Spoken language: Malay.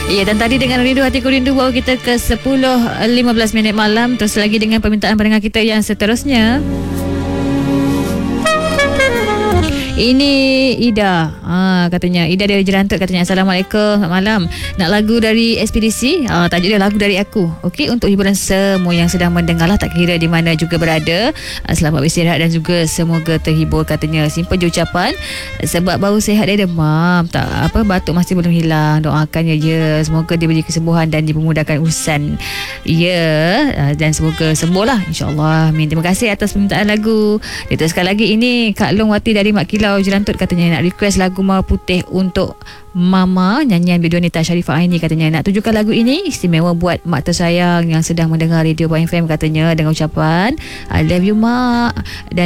Ya, dan tadi dengan Rindu Hatiku Rindu bawa kita ke 10.15 minit malam. Terus lagi dengan permintaan pendengar kita yang seterusnya. Ini Ida. Katanya Ida dari Jerantut, katanya Assalamualaikum, selamat malam. Nak lagu dari Ekspedisi. Tajuk dia Lagu Dari Aku. Okey, untuk hiburan semua yang sedang mendengar lah, tak kira di mana juga berada. Selamat beristirahat dan juga semoga terhibur, katanya. Simple je ucapan. Sebab baru sihat dia demam. Tak apa, batuk masih belum hilang. Doakannya je. Semoga dia beri kesembuhan dan dipermudahkan urusan. Dan semoga sembuh lah, insyaAllah. Amin. Terima kasih atas permintaan lagu. Diteruskan lagi, ini Kak Long Wati dari Mak Kilau Jerantut, katanya nak request lagu Mawar Putih untuk Mama, nyanyian Bidonita Sharifah Aini, katanya. Nak tunjukkan lagu ini istimewa buat mak tersayang yang sedang mendengar Radio Boy FM, katanya, dengan ucapan I love you mak. Dan